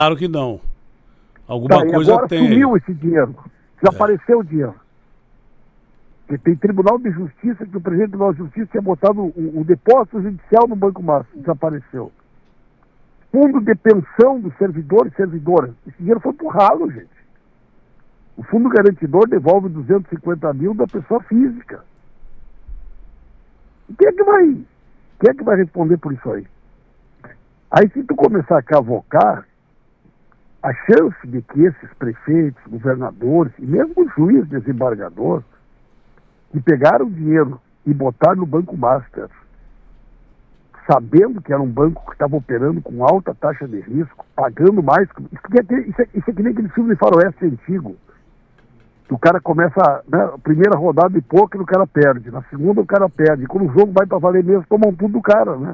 Claro que não. Alguma e coisa agora tem. Sumiu esse dinheiro. Desapareceu o dinheiro. Porque tem Tribunal de Justiça, que o presidente do Tribunal de Justiça tinha botado o depósito judicial no Banco Master. Desapareceu. Fundo de pensão dos servidores e servidoras. Esse dinheiro foi pro ralo, gente. O fundo garantidor devolve 250 mil da pessoa física. E quem é que vai responder por isso aí? Aí se tu começar a cavocar, a chance de que esses prefeitos, governadores e mesmo o juiz desembargador que pegaram o dinheiro e botaram no Banco Master, sabendo que era um banco que estava operando com alta taxa de risco, pagando mais. Isso é que nem aquele filme de faroeste antigo. O cara começa, né, a primeira rodada de pôquer, o cara perde. Na segunda, o cara perde. E quando o jogo vai para valer mesmo, tomam tudo do cara, né?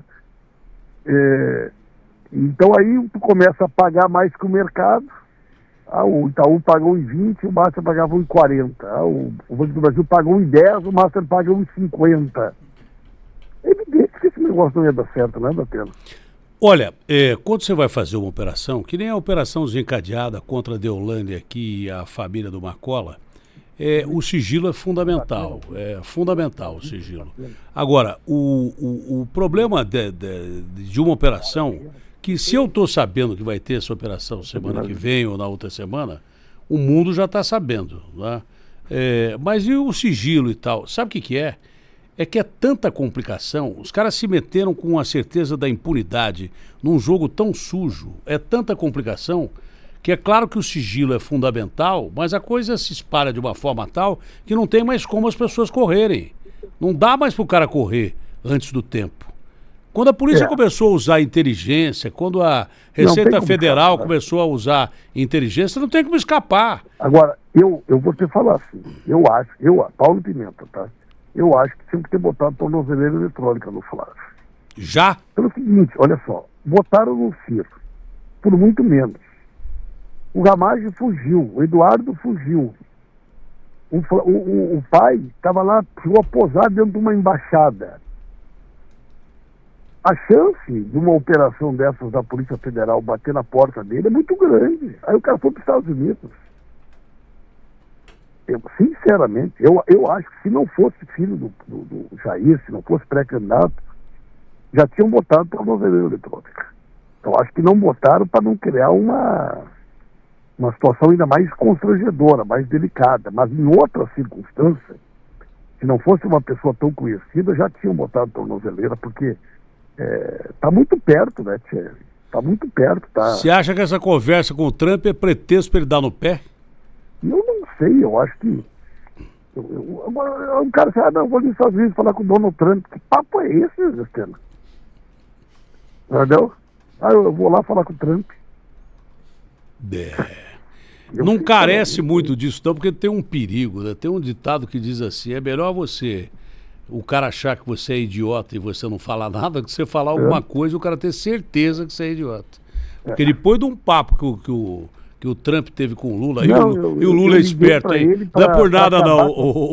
Então aí tu começa a pagar mais que o mercado. O Itaú pagou 1,20, o Master pagava 1,40. O Banco do Brasil pagou 1,10, o Master paga 1,50. É evidente que esse negócio não ia dar certo, né, Datena? Olha, quando você vai fazer uma operação, que nem a operação desencadeada contra a Deolane aqui e a família do Marcola, o sigilo é fundamental. É fundamental o sigilo. Agora, o problema de uma operação, que se eu estou sabendo que vai ter essa operação semana que vem ou na outra semana, o mundo já está sabendo, né? Mas e o sigilo e tal? Sabe o que é? É que é tanta complicação, os caras se meteram com a certeza da impunidade num jogo tão sujo, é tanta complicação, que é claro que o sigilo é fundamental, mas a coisa se espalha de uma forma tal que não tem mais como as pessoas correrem. Não dá mais para o cara correr antes do tempo. Quando a polícia começou a usar inteligência, quando a Receita Federal começou a usar inteligência, não tem como escapar. Agora, eu vou te falar assim, Paulo Pimenta, tá? Eu acho que tinha que ter botado tornozeleira eletrônica no Flávio. Já? Pelo seguinte, olha só, botaram no circo, por muito menos. O Ramagem fugiu, o Eduardo fugiu. O pai estava lá, chegou a posar dentro de uma embaixada. A chance de uma operação dessas da Polícia Federal bater na porta dele é muito grande. Aí o cara foi para os Estados Unidos. Sinceramente, eu acho que se não fosse filho do Jair, se não fosse pré-candidato, já tinham botado tornozeleira eletrônica. Eu acho que não botaram para não criar uma situação ainda mais constrangedora, mais delicada. Mas em outras circunstâncias, se não fosse uma pessoa tão conhecida, já tinham botado tornozeleira, porque está muito perto, né, Tchê? Está muito perto. Você acha que essa conversa com o Trump é pretexto para ele dar no pé? Eu não sei, eu acho que um cara assim, não, vou nos Estados Unidos falar com o Donald Trump. Que papo é esse, Justino? Entendeu? Eu vou lá falar com o Trump. Não carece muito disso não, porque tem um perigo, né? Tem um ditado que diz assim, é melhor o cara achar que você é idiota e você não falar nada, que você falar alguma coisa e o cara ter certeza que você é idiota. Porque depois de um papo que o Trump teve com o Lula, e o Lula é esperto, hein? Não é por nada não,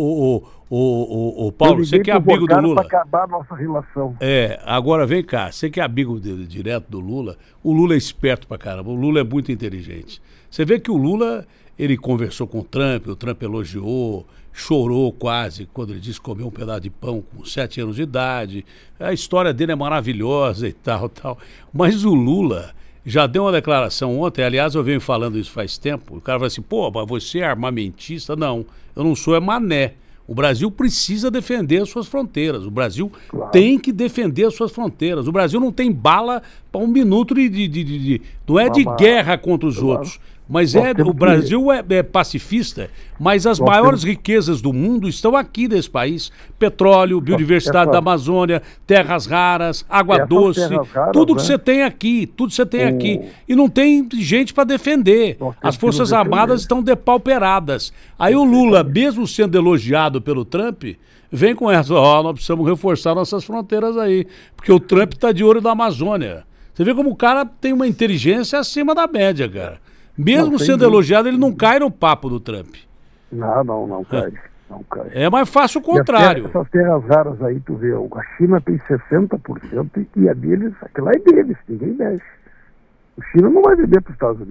o Paulo, você que é amigo do Lula. Para acabar a nossa relação. Agora vem cá, você que é amigo dele, direto do Lula, o Lula é esperto pra caramba, o Lula é muito inteligente. Você vê que o Lula, ele conversou com o Trump elogiou, chorou quase quando ele disse que comeu um pedaço de pão com 7 anos de idade, a história dele é maravilhosa e tal. Mas o Lula já deu uma declaração ontem, aliás, eu venho falando isso faz tempo, o cara vai assim, mas você é armamentista? Não, eu não sou, mané. O Brasil precisa defender as suas fronteiras, o Brasil tem que defender as suas fronteiras, o Brasil não tem bala para um minuto não é de guerra contra os outros, mas o Brasil é pacifista, mas as maiores riquezas do mundo estão aqui nesse país, petróleo, biodiversidade da Amazônia, terras raras, água doce, tudo que você tem aqui, e não tem gente para defender, as Forças Armadas estão depauperadas. Aí o Lula, mesmo sendo elogiado pelo Trump, vem com essa, nós precisamos reforçar nossas fronteiras aí, porque o Trump está de olho na Amazônia. Você vê como o cara tem uma inteligência acima da média, cara. Mesmo sendo elogiado, ele não cai no papo do Trump. Não cai. Não cai. É mais fácil o contrário. Essas terras raras aí, tu vê, a China tem 60% e a deles, aquela é deles, ninguém mexe. O China não vai vender para os Estados Unidos.